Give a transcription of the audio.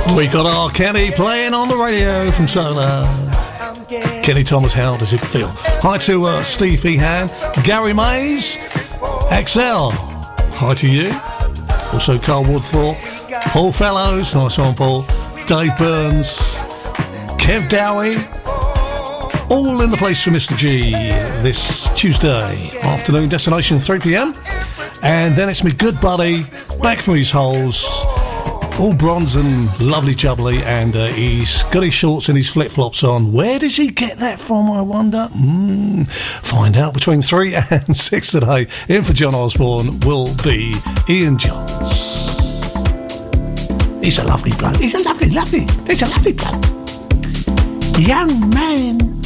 We got R. Kenny playing on the radio from Solar. Kenny Thomas, how does it feel? Hi to Steve Feehan, Gary Mays, XL. Hi to you. Also Carl Woodthorpe, Paul Fellows, nice one Paul, Dave Burns, Kev Dowie, all in the place for Mr. G this Tuesday afternoon, destination 3 p.m. And then it's me good buddy back from his holes, all bronze and lovely jubbly, and he's got his shorts and his flip-flops on. Where does he get that from, I wonder? Find out between 3 and 6 today. In for John Osborne will be Ian Johns. He's a lovely bloke. He's a lovely bloke. Young man.